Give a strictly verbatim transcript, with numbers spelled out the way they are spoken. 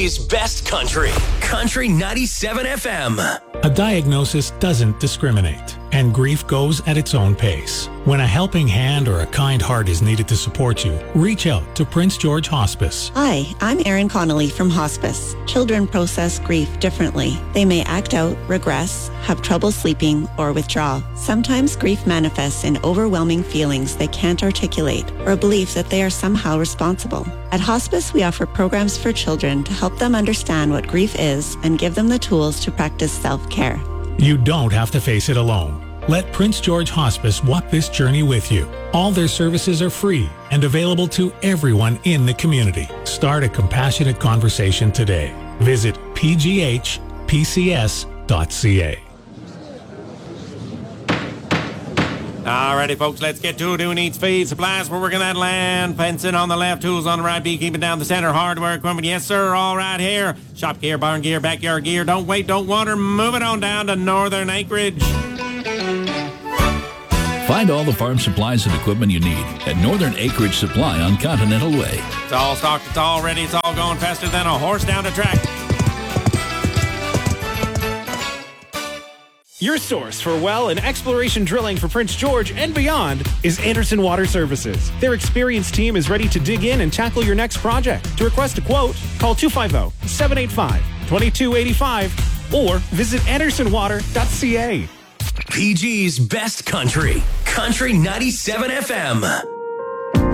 G's best country. Country ninety-seven F M. A diagnosis doesn't discriminate, and grief goes at its own pace. When a helping hand or a kind heart is needed to support you, reach out to Prince George Hospice. Hi, I'm Erin Connolly from Hospice. Children process grief differently. They may act out, regress, have trouble sleeping, or withdraw. Sometimes grief manifests in overwhelming feelings they can't articulate or a belief that they are somehow responsible. At Hospice, we offer programs for children to help them understand what grief is and give them the tools to practice self-care. You don't have to face it alone. Let Prince George Hospice walk this journey with you. All their services are free and available to everyone in the community. Start a compassionate conversation today. Visit p g h p c s dot c a. Alrighty, folks, let's get to it. Who needs feed? Supplies for working that land. Fencing on the left, tools on the right, beekeeping down the center, hardware equipment. Yes, sir, all right here. Shop gear, barn gear, backyard gear. Don't wait, don't wander. Move it on down to Northern Acreage. Find all the farm supplies and equipment you need at Northern Acreage Supply on Continental Way. It's all stocked, it's all ready, it's all going faster than a horse down the track. Your source for well and exploration drilling for Prince George and beyond is Anderson Water Services. Their experienced team is ready to dig in and tackle your next project. To request a quote, call two five zero, seven eight five, two two eight five or visit anderson water dot c a. P G's best country. Country ninety-seven F M.